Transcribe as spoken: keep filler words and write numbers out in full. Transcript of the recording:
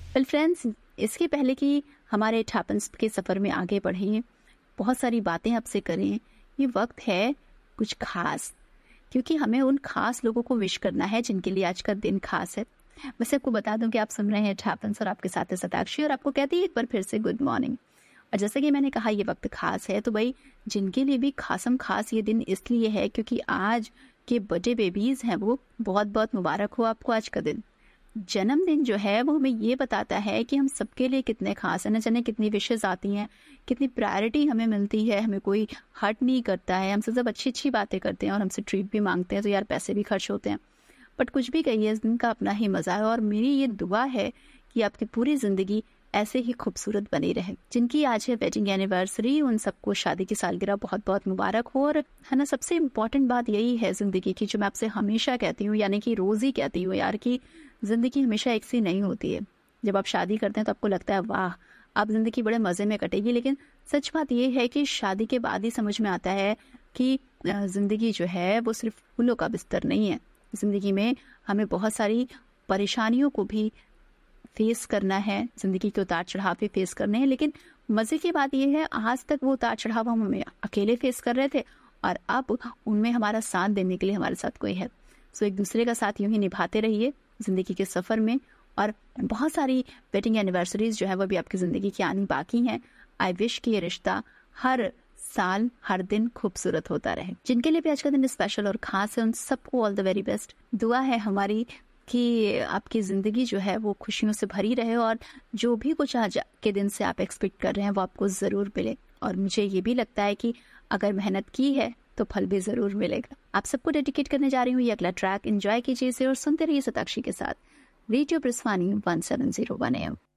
Well friends, इसके पहले कि हमारे इट हैपेंस के सफ़र में आगे बढ़ें, बहुत सारी बातें आपसे करें, ये वक्त है कुछ खास, क्योंकि हमें उन खास लोगों को विश करना है जिनके लिए आज का दिन खास है। वैसे आपको बता दूं कि आप सुन रहे हैं इट हैपेंस और आपके साथ है सताक्षी, और आपको कहती है एक बार फिर से गुड मॉर्निंग। और जैसे कि मैंने कहा ये वक्त खास है, तो भाई जिनके लिए भी खासम खास ये दिन इसलिए है क्योंकि आज के बर्थडे बेबीज़ हैं, वो बहुत बहुत मुबारक हो आपको आज का दिन। जन्मदिन जो है वो हमें ये बताता है कि हम सबके लिए कितने खास हैं, न जाने कितनी विशेज़ आती हैं, कितनी प्रायोरिटी हमें मिलती है, हमें कोई हर्ट नहीं करता है, हमसे सब अच्छी अच्छी बातें करते हैं और हमसे ट्रीट भी मांगते हैं, तो यार पैसे भी खर्च होते हैं। बट कुछ भी कहिए, इस दिन का अपना ही मज़ा है, और मेरी ये दुआ है कि आपकी पूरी ज़िंदगी ऐसे ही खूबसूरत बनी रहे। जिनकी आज है वेडिंग एनिवर्सरी, उन सबको शादी की सालगिरह बहुत बहुत मुबारक हो। और है ना, सबसे इम्पॉर्टेंट बात यही है ज़िंदगी की, जो मैं आपसे हमेशा कहती हूँ, यानी कि रोज़ ही कहती हूँ यार, कि ज़िंदगी हमेशा एक सी नहीं होती है। जब आप शादी करते हैं तो आपको लगता है वाह अब ज़िंदगी बड़े मज़े में कटेगी, लेकिन सच बात यह है कि शादी के बाद ही समझ में आता है कि ज़िंदगी जो है वो सिर्फ फूलों का बिस्तर नहीं है। ज़िंदगी में हमें बहुत सारी परेशानियों को भी फेस करना है, ज़िंदगी के उतार चढ़ाव भी फेस करने हैं। लेकिन मज़े की बात यह है, आज तक वो उतार चढ़ाव हम हमें अकेले फेस कर रहे थे, और अब उनमें हमारा साथ देने के लिए हमारे साथ कोई है। सो एक दूसरे का साथ यूं ही निभाते रहिए ज़िंदगी के सफ़र में, और बहुत सारी वेडिंग एनिवर्सरीज जो है वो भी आपकी ज़िंदगी की आनी बाकी हैं। आई विश कि ये रिश्ता हर साल हर दिन खूबसूरत होता रहे। जिनके लिए भी आज का दिन स्पेशल और ख़ास है, उन सबको ऑल द वेरी बेस्ट। दुआ है हमारी कि आपकी ज़िंदगी जो है वो खुशियों से भरी रहे, और जो भी कुछ आज के दिन से आप एक्सपेक्ट कर रहे हैं वो आपको ज़रूर मिले। और मुझे ये भी लगता है कि अगर मेहनत की है तो फल भी ज़रूर मिलेगा। आप सबको डेडिकेट करने जा रही हूँ ये अगला ट्रैक। एंजॉय कीजिए इसे और सुनते रहिए सताक्षी के साथ radio ब्रिस्वानी one seven zero one M.